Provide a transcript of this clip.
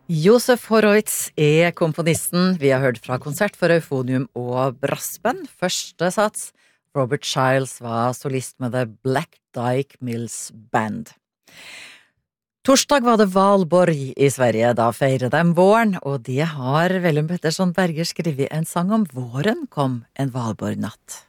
Josef Horowitz komponisten. Vi har hørt fra konsert for Euphonium og brassband. Første sats. Robert Childs var solist med The Black Dyke Mills Band. Torsdag var det Valborg i Sverige. Da feirer de våren, og det har Willem Pettersson Berger skrevet en sang om. Våren kom en Valborgnatt.